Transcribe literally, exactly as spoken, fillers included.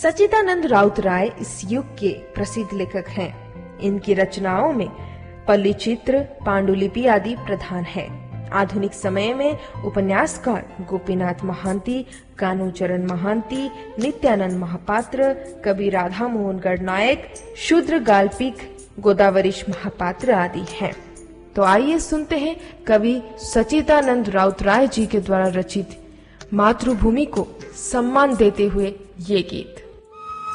सच्चिदानंद राउतराय इस युग के प्रसिद्ध लेखक हैं। इनकी रचनाओं में पल्ली चित्र, पांडुलिपि आदि प्रधान है। आधुनिक समय में उपन्यासकार गोपीनाथ महांती, कान्हूचरण महांती, नित्यानंद महापात्र, कवि राधा मोहन गणनायक, शूद्र गाल्पिक गोदावरीश महापात्र आदि हैं। तो आइए सुनते हैं कवि सच्चिदानंद राउतराय जी के द्वारा रचित मातृभूमि को सम्मान देते हुए ये गीत।